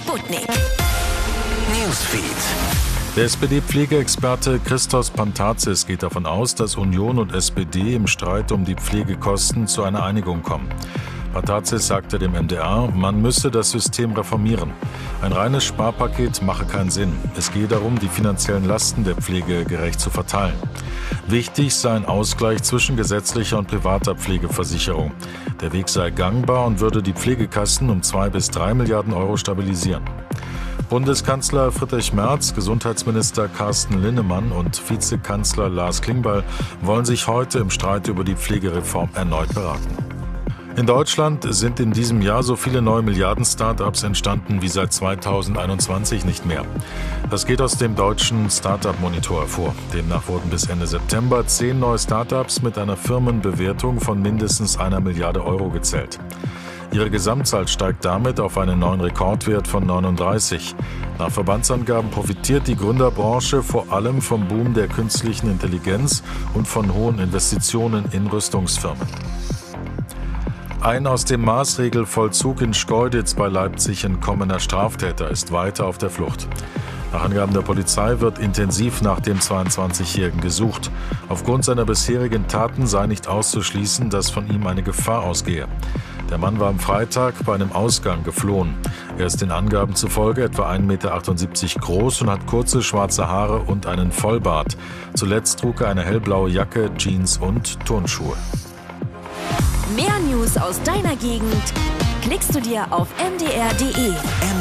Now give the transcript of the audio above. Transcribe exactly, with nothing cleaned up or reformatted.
Sputnik. Newsfeed. Der S P D-Pflegeexperte Christos Pantazis geht davon aus, dass Union und S P D im Streit um die Pflegekosten zu einer Einigung kommen. Pantazis sagte dem M D R, man müsse das System reformieren. Ein reines Sparpaket mache keinen Sinn. Es gehe darum, die finanziellen Lasten der Pflege gerecht zu verteilen. Wichtig sei ein Ausgleich zwischen gesetzlicher und privater Pflegeversicherung. Der Weg sei gangbar und würde die Pflegekassen um zwei bis drei Milliarden Euro stabilisieren. Bundeskanzler Friedrich Merz, Gesundheitsminister Carsten Linnemann und Vizekanzler Lars Klingbeil wollen sich heute im Streit über die Pflegereform erneut beraten. In Deutschland sind in diesem Jahr so viele neue Milliarden-Startups entstanden wie seit zweitausendeinundzwanzig nicht mehr. Das geht aus dem deutschen Startup-Monitor hervor. Demnach wurden bis Ende September zehn neue Startups mit einer Firmenbewertung von mindestens einer Milliarde Euro gezählt. Ihre Gesamtzahl steigt damit auf einen neuen Rekordwert von neununddreißig. Nach Verbandsangaben profitiert die Gründerbranche vor allem vom Boom der künstlichen Intelligenz und von hohen Investitionen in Rüstungsfirmen. Ein aus dem Maßregelvollzug in Schkeuditz bei Leipzig entkommener Straftäter ist weiter auf der Flucht. Nach Angaben der Polizei wird intensiv nach dem zweiundzwanzigjährigen gesucht. Aufgrund seiner bisherigen Taten sei nicht auszuschließen, dass von ihm eine Gefahr ausgehe. Der Mann war am Freitag bei einem Ausgang geflohen. Er ist den Angaben zufolge etwa ein Meter achtundsiebzig groß und hat kurze schwarze Haare und einen Vollbart. Zuletzt trug er eine hellblaue Jacke, Jeans und Turnschuhe. Mehr News aus deiner Gegend klickst du dir auf m d r punkt d e.